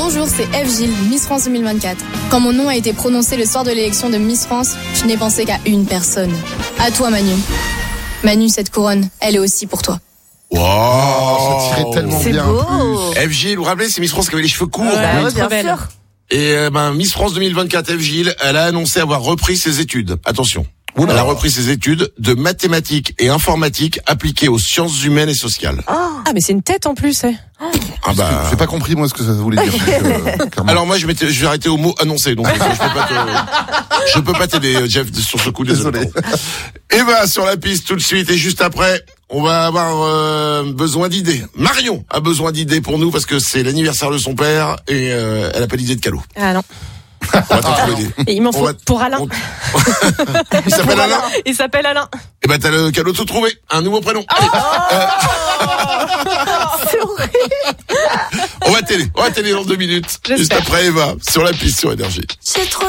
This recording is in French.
Bonjour, c'est Eve Gilles, Miss France 2024. Quand mon nom a été prononcé le soir de l'élection de Miss France, je n'ai pensé qu'à une personne. À toi, Manu. Manu, cette couronne, elle est aussi pour toi. Wow, ça tirait tellement C'est bien. beau. Eve Gilles, vous vous rappelez, c'est Miss France qui avait les cheveux courts. Ouais, bien sûr. Et Miss France 2024, Eve Gilles, elle a annoncé avoir repris ses études. Attention. Elle a repris ses études de mathématiques et informatique appliquées aux sciences humaines et sociales. Ah, mais c'est une tête en plus, hein. Ah bah. J'ai pas compris moi ce que ça voulait dire. Clairement. Alors moi je vais arrêter au mot annoncé, donc je peux pas t'aider, Jeff, sur ce coup. Désolé. Et bah sur la piste tout de suite, et juste après on va avoir besoin d'idées. Marion a besoin d'idées pour nous parce que c'est l'anniversaire de son père et elle a pas d'idée de cadeau. Ah non. On va t'en trouver des. Et il m'en faut pour Alain. Il s'appelle Alain. Il s'appelle Alain. Et bah t'as le cadeau de tout trouver, un nouveau prénom. Allez. C'est horrible. On va télé dans 2 minutes. J'espère. Juste après Eva sur la piste sur Énergie. C'est trop